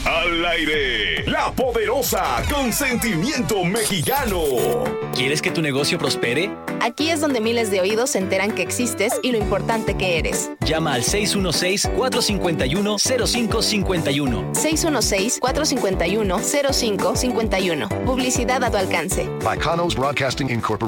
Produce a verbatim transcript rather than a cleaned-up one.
Al aire, la poderosa con sentimiento mexicano. ¿Quieres que tu negocio prospere? Aquí es donde miles de oídos se enteran que existes y lo importante que eres. Llama al seis uno seis, cuatro cinco uno, cero cinco cinco uno. seis uno seis, cuatro cinco uno, cero cinco cinco uno. Publicidad a tu alcance. By Conos Broadcasting Incorporated.